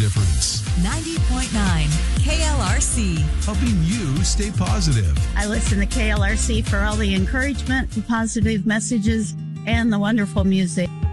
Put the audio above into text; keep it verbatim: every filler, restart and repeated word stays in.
difference. ninety point nine K L R C. Helping you stay positive. I listen to K L R C for all the encouragement, the positive messages, and the wonderful music.